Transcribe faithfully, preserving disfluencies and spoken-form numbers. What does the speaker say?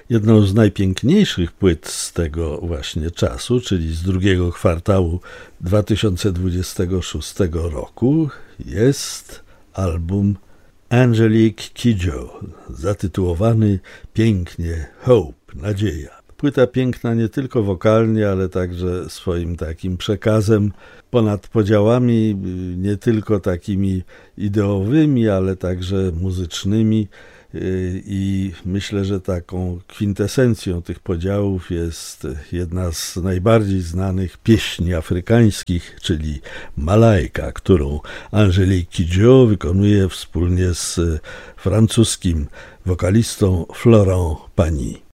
Jedną z najpiękniejszych płyt z tego właśnie czasu, czyli z drugiego kwartału dwa tysiące dwudziestego szóstego roku, jest album Angelique Kidjo, zatytułowany pięknie Hope, nadzieja. Płyta piękna nie tylko wokalnie, ale także swoim takim przekazem ponad podziałami, nie tylko takimi ideowymi, ale także muzycznymi. I myślę, że taką kwintesencją tych podziałów jest jedna z najbardziej znanych pieśni afrykańskich, czyli Malaika, którą Angelique Kidjo wykonuje wspólnie z francuskim wokalistą Florent Pagny.